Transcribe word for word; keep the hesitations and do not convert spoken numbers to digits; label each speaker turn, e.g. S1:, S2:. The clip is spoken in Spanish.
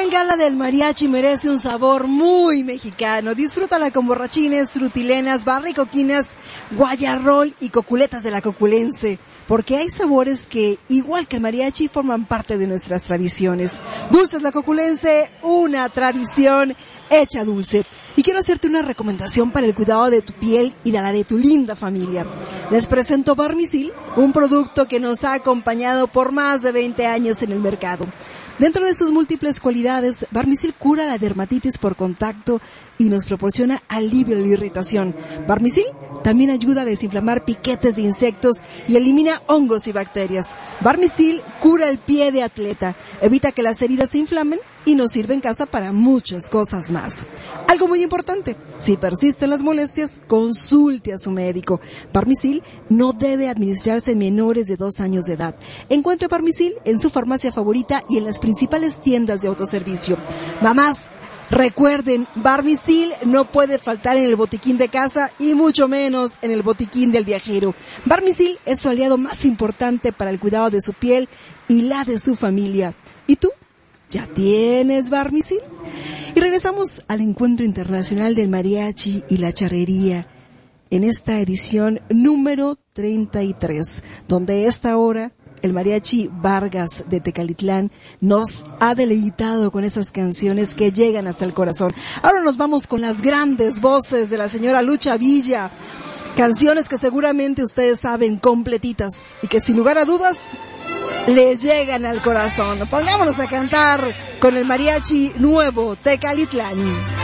S1: gran gala del mariachi merece un sabor muy mexicano. Disfrútala con borrachines, frutilenas, barricoquinas, guayarrol y coculetas de la coculense. Porque hay sabores que, igual que el mariachi, forman parte de nuestras tradiciones. Dulces la coculense, una tradición hecha dulce. Y quiero hacerte una recomendación para el cuidado de tu piel y de la de tu linda familia. Les presento Barmisil, un producto que nos ha acompañado por más de veinte años en el mercado. Dentro de sus múltiples cualidades, Barmisil cura la dermatitis por contacto y nos proporciona alivio a la irritación. Barmisil también ayuda a desinflamar piquetes de insectos y elimina hongos y bacterias. Barmisil cura el pie de atleta, evita que las heridas se inflamen y nos sirve en casa para muchas cosas más. Algo muy importante, si persisten las molestias, consulte a su médico. Barmisil no debe administrarse en menores de dos años de edad. Encuentre Barmisil en su farmacia favorita y en las principales tiendas de autoservicio. Mamás, recuerden, Barmisil no puede faltar en el botiquín de casa y mucho menos en el botiquín del viajero. Barmisil es su aliado más importante para el cuidado de su piel y la de su familia. ¿Y tú? ¿Ya tienes Barmisil? Y regresamos al Encuentro Internacional del Mariachi y la Charrería en esta edición número treinta y tres, donde esta hora el Mariachi Vargas de Tecalitlán nos ha deleitado con esas canciones que llegan hasta el corazón. Ahora nos vamos con las grandes voces de la señora Lucha Villa, canciones que seguramente ustedes saben completitas y que sin lugar a dudas le llegan al corazón. Pongámonos a cantar con el Mariachi Nuevo Tecalitlán.